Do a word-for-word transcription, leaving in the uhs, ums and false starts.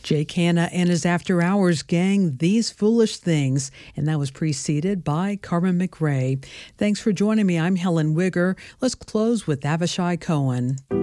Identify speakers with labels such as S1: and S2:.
S1: Jake Hanna and his After Hours gang, These Foolish Things, and that was preceded by Carmen McRae. Thanks for joining me. I'm Helen Wigger. Let's close with Avishai Cohen.